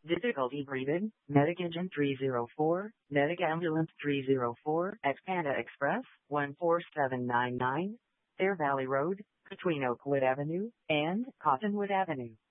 Difficulty breathing, Medicagen 304, Medic-Ambulance 304, Expanda Express 14799, Fair Valley Road, between Oakwood Avenue and Cottonwood Avenue.